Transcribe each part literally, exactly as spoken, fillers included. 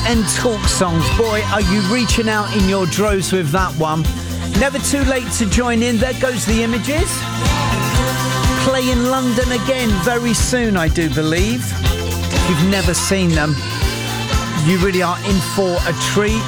and Talk songs. Boy, are you reaching out in your droves with that one. Never too late to join in. There goes the Images. Play in London again very soon, I do believe. If you've never seen them, you really are in for a treat.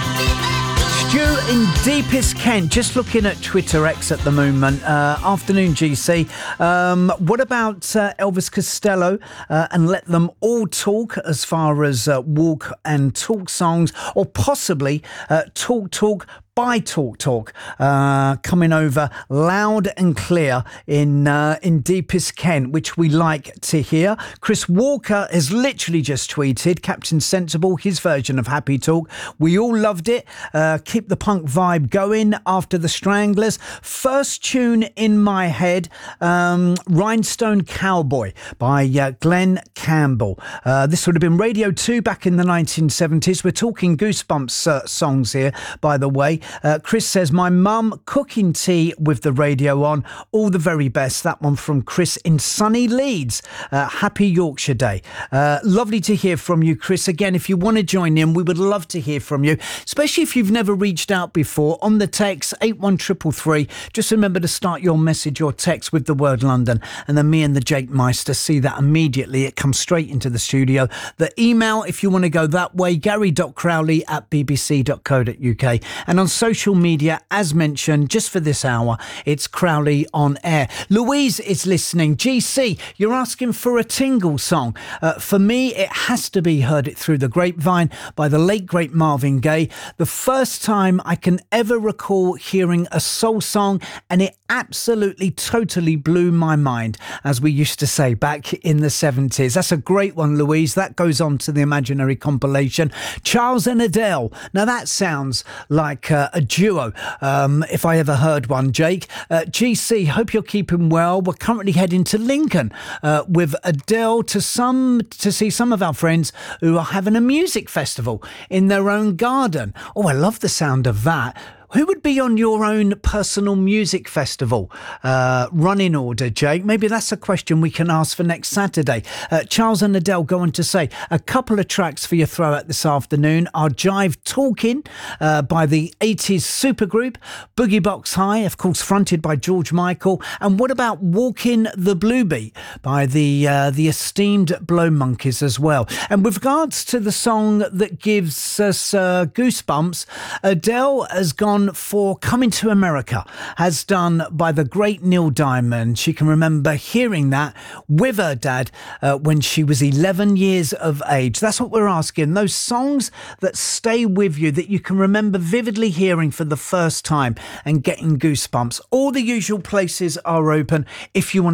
Stu in Deepest Kent, just looking at Twitter X at the moment. Uh, afternoon, G C. Um, what about uh, Elvis Costello uh, and Let Them All Talk as far as uh, Walk and Talk songs, or possibly uh, Talk Talk by Talk Talk, uh, coming over loud and clear in uh, in Deepest Kent, which we like to hear. Chris Walker has literally just tweeted Captain Sensible, his version of Happy Talk. We all loved it. Uh, keep the punk vibe going after the Stranglers. First tune in my head, um, Rhinestone Cowboy by uh, Glenn Campbell. Uh, this would have been Radio two back in the nineteen seventies. We're talking Goosebumps uh, songs here, by the way. Uh, Chris says, my mum cooking tea with the radio on. All the very best. That one from Chris in sunny Leeds. Uh, happy Yorkshire Day. Uh, lovely to hear from you, Chris. Again, if you want to join in, we would love to hear from you, especially if you've never reached out before. On the text, eight one three three three. Just remember to start your message or text with the word London, and then me and the Jake Meister see that immediately. It comes straight into the studio. The email, if you want to go that way, gary dot crowley at b b c dot co dot u k. And on social media, as mentioned, just for this hour, it's Crowley on Air. Louise is listening. G C, you're asking for a Tingle song. Uh, for me, it has to be Heard It Through the Grapevine by the late, great Marvin Gaye. The first time I can ever recall hearing a soul song, and it absolutely, totally blew my mind, as we used to say back in the seventies. That's a great one, Louise. That goes on to the Imaginary compilation. Charles and Adele. Now that sounds like uh, a duo, um, if I ever heard one, Jake. Uh, G C, hope you're keeping well. We're currently heading to Lincoln uh, with Adele to some to see some of our friends who are having a music festival in their own garden. Oh, I love the sound of that. Who would be on your own personal music festival? Uh, running order, Jake. Maybe that's a question we can ask for next Saturday. Uh, Charles and Adele go on to say, a couple of tracks for your throw out this afternoon are Jive Talking uh, by the eighties supergroup, Boogie Box High, of course, fronted by George Michael. And what about Walking the Blue Beat by the, uh, the esteemed Blow Monkeys as well? And with regards to the song that gives us uh, goosebumps, Adele has gone for Coming to America, as done by the great Neil Diamond. She can remember hearing that with her dad uh, when she was eleven years of age. That's what we're asking. Those songs that stay with you, that you can remember vividly hearing for the first time and getting goosebumps. All the usual places are open if you want